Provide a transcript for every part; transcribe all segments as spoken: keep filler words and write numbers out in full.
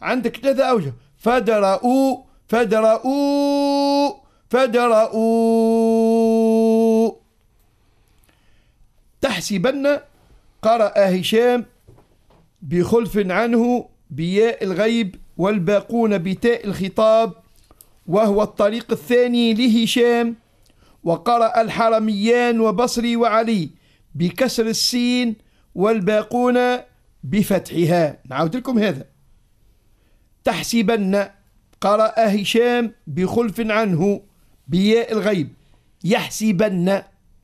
عندك ثلاثة أوجه: فادرؤوا فادرؤوا فادرؤوا. تحسبن قرأ هشام بخلف عنه بياء الغيب، والباقون بتاء الخطاب، وهو الطريق الثاني لهشام. وقرأ الحرميان وبصري وعلي بكسر السين، والباقون بفتحها. نعود لكم هذا: تحسبن قرأ هشام بخلف عنه بياء الغيب يحسبن،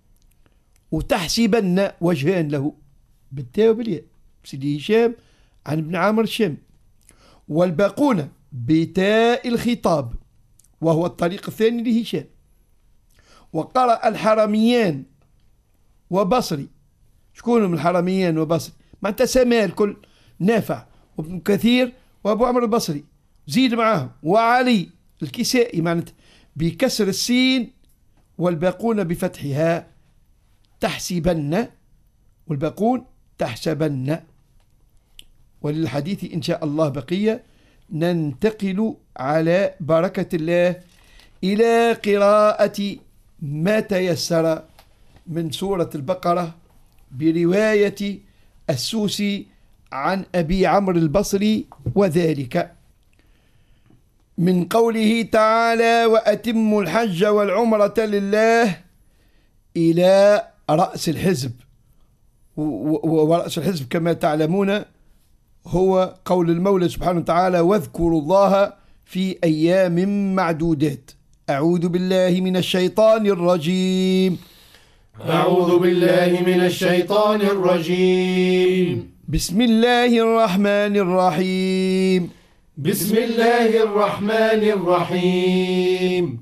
وتحسبن وجهان له بالتاء وبالياء، سيدي هشام عن ابن عامر الشامي. والباقون بتاء الخطاب، وهو الطريق الثاني لهشام. وقرأ الحرميان وبصري. شكون من الحرميان وبصري؟ معناتها سماء الكل، نافع وابن كثير وابو عمرو البصري، زيد معاهم وعلي الكسائي، معناتها بكسر السين والباقون بفتحها. تحسبن والباقون تحسبن. وللحديث إن شاء الله بقية. ننتقل على بركة الله إلى قراءة ما تيسر من سورة البقرة برواية السوسي عن أبي عمرو البصري، وذلك من قوله تعالى: وأتموا الحج والعمرة لله، إلى رأس الحزب. ورأس الحزب كما تعلمون هو قول المولى سبحانه وتعالى: واذكروا الله في أيام معدودات. أعوذ بالله من الشيطان الرجيم. أعوذ بالله من الشيطان الرجيم. بسم الله الرحمن الرحيم. بسم الله الرحمن الرحيم.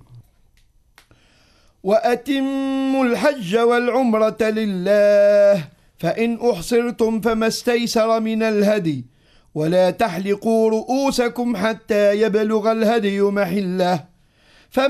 وأتموا الحج والعمرة لله، فإن أحصرتم فما استيسر من الهدي، ولا تحلقوا رؤوسكم حتى يبلغ الهدي محله،